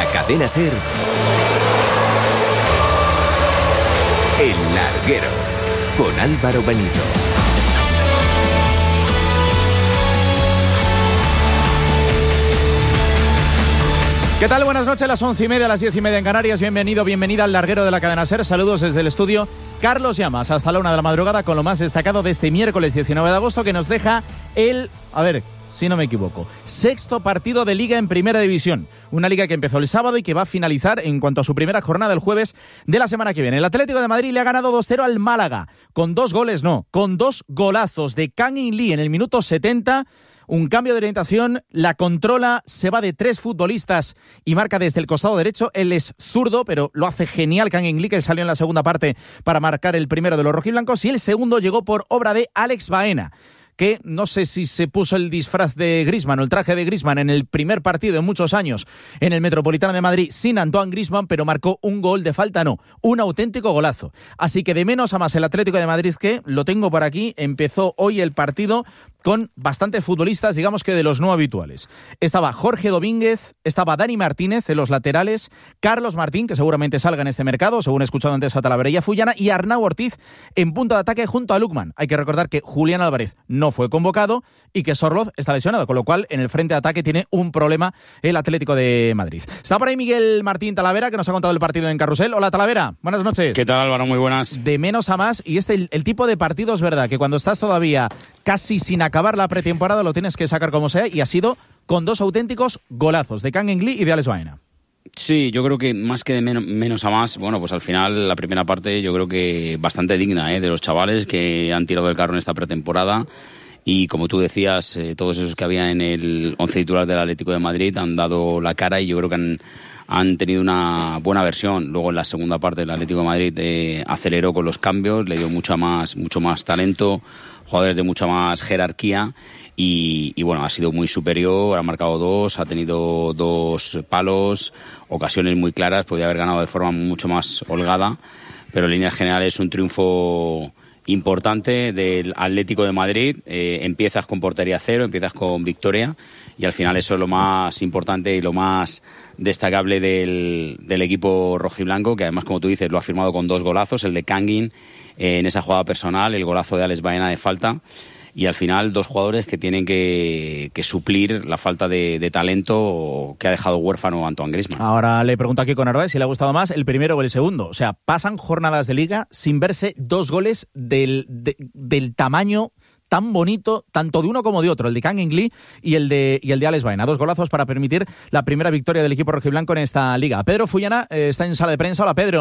la cadena SER, El Larguero, con Álvaro Benito. ¿Qué tal? Buenas noches, las 11:30, las 10:30 en Canarias. Bienvenido, bienvenida al Larguero de la cadena SER. Saludos desde el estudio Carlos Llamas, hasta la 1 de la madrugada, con lo más destacado de este miércoles 19 de agosto, que nos deja si no me equivoco, sexto partido de Liga en Primera División. Una Liga que empezó el sábado y que va a finalizar en cuanto a su primera jornada el jueves de la semana que viene. El Atlético de Madrid le ha ganado 2-0 al Málaga, con dos golazos de Kang In Lee en el minuto 70. Un cambio de orientación, la controla, se va de 3 futbolistas y marca desde el costado derecho. Él es zurdo, pero lo hace genial Kang In Lee, que salió en la segunda parte para marcar el primero de los rojiblancos, y el segundo llegó por obra de Alex Baena, que no sé si se puso el disfraz de Griezmann o el traje de Griezmann en el primer partido en muchos años en el Metropolitano de Madrid sin Antoine Griezmann, pero marcó un gol de falta, un auténtico golazo. Así que de menos a más el Atlético de Madrid, que lo tengo por aquí, empezó hoy el partido con bastantes futbolistas, digamos que de los no habituales. Estaba Jorge Domínguez, estaba Dani Martínez en los laterales, Carlos Martín, que seguramente salga en este mercado, según he escuchado antes a Talavera y a Fullana, y Arnau Ortiz en punta de ataque junto a Lukman. Hay que recordar que Julián Álvarez no fue convocado y que Sorloz está lesionado, con lo cual en el frente de ataque tiene un problema el Atlético de Madrid. Está por ahí Miguel Martín Talavera, que nos ha contado el partido en Carrusel. Hola, Talavera, buenas noches. ¿Qué tal, Álvaro? Muy buenas. De menos a más, y el tipo de partido es verdad que cuando estás todavía casi sin acabar la pretemporada lo tienes que sacar como sea, y ha sido con 2 auténticos golazos de Kang In Lee y de Alex Baena. Sí, yo creo que más que de menos a más, bueno, pues al final la primera parte yo creo que bastante digna de los chavales que han tirado el carro en esta pretemporada. Y como tú decías, todos esos que había en el 11 titular del Atlético de Madrid han dado la cara, y yo creo que han tenido una buena versión. Luego en la segunda parte el Atlético de Madrid aceleró con los cambios, le dio mucho más talento, jugadores de mucha más jerarquía, y bueno, ha sido muy superior, ha marcado 2, ha tenido 2 palos, ocasiones muy claras, podía haber ganado de forma mucho más holgada, pero en líneas generales un triunfo importante del Atlético de Madrid. Empiezas con portería cero, empiezas con victoria, y al final eso es lo más importante y lo más destacable del equipo rojiblanco, que además, como tú dices, lo ha firmado con 2 golazos, el de Kang In en esa jugada personal, el golazo de Alex Baena de falta, y al final 2 jugadores que tienen que suplir la falta de talento que ha dejado huérfano Antoine Griezmann. Ahora le pregunto aquí con Narváez si le ha gustado más el primero o el segundo. O sea, pasan jornadas de Liga sin verse 2 goles del tamaño tan bonito, tanto de uno como de otro, el de Kang In Lee y el de Alex Baena. 2 golazos para permitir la primera victoria del equipo rojiblanco en esta Liga. Pedro Fullana está en sala de prensa. Hola, Pedro.